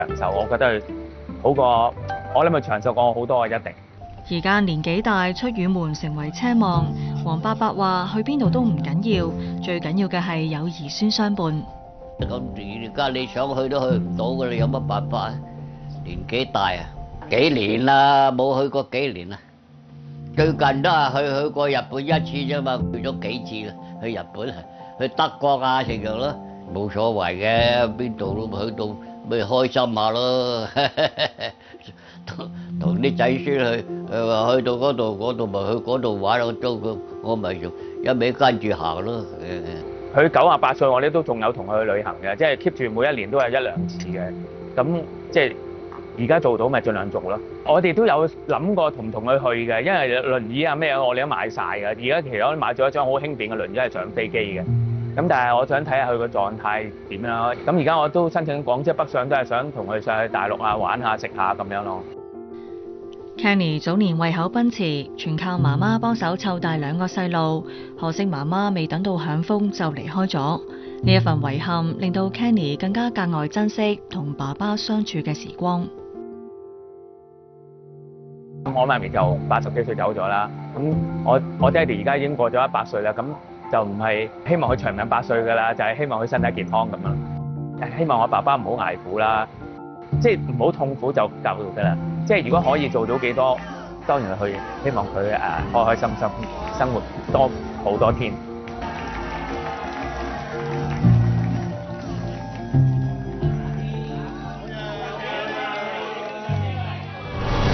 長壽，我覺得佢好過，我諗佢長壽過我好多啊，一定。 而家年紀大，出遠門成為奢望。黃伯伯話：去邊度都唔緊要，最緊要嘅係有兒孫相伴。 咁而家你想去都去唔到㗎，你有乜辦法啊？年紀大啊，幾年啦，冇去過幾年啦。最近都係去過日本一次啫嘛，去咗幾次啦，去日本啊，去德國啊，成樣咯，冇所謂嘅，邊度都去到咪開心下咯。同啲仔孫去，話去到嗰度咪去嗰度玩咯，我咪就一味跟住行咯。 佢98歲，我哋都仲有同佢去旅行嘅，即係 keep 住每一年都係1、2次嘅。咁即係而家做到咪盡量做咯。我哋都有諗過同唔同佢去嘅，因為輪椅啊咩我哋都買晒㗎。而家其實我買咗一張好輕便嘅輪椅係上飛機嘅。咁但係我想睇下佢個狀態點樣。咁而家我都申請廣州北上，都係想同佢上去大陸啊玩下食下咁樣咯。 Kenny 早年胃口奔馳，全靠媽媽幫手湊大2個細路，可惜媽媽未等到享福就離開咗。呢一份遺憾令到 Kenny 更加格外珍惜同爸爸相處嘅時光。 我媽咪就80幾歲走咗啦，咁我爹哋而家已經過咗100歲啦，咁就唔係希望佢長命百歲㗎啦，就係希望佢身體健康咁樣。希望我爸爸唔好捱苦啦，即係唔好痛苦就夠㗎啦。即係如果可以做到幾多，當然去希望佢開開心心生活多好多天。